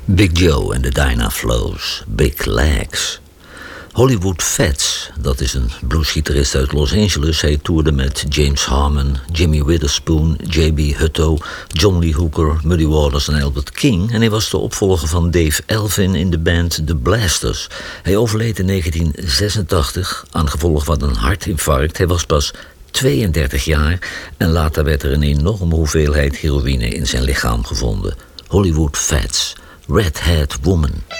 Big Joe en de Dinah Flows, Big Legs. Hollywood Fats, dat is een bluesgitarist uit Los Angeles. Hij toerde met James Harmon, Jimmy Witherspoon, J.B. Hutto, John Lee Hooker, Muddy Waters en Albert King. En hij was de opvolger van Dave Elvin in de band The Blasters. Hij overleed in 1986 aan gevolg van een hartinfarct. Hij was pas 32 jaar en later werd er een enorme hoeveelheid heroïne in zijn lichaam gevonden. Hollywood Fats, Red Hat Woman.